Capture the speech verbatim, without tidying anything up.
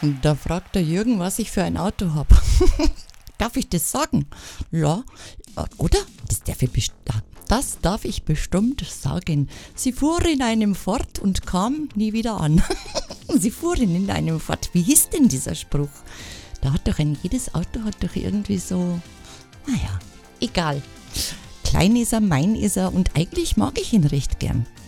Und da fragt der Jürgen, was ich für ein Auto habe. Darf ich das sagen? Ja, oder? Das darf ich best- das darf ich bestimmt sagen. Sie fuhr in einem Ford und kam nie wieder an. Sie fuhren in einem Ford. Wie hieß denn dieser Spruch? Da hat doch ein jedes Auto hat doch irgendwie so, naja, egal. Klein ist er, mein ist er und eigentlich mag ich ihn recht gern.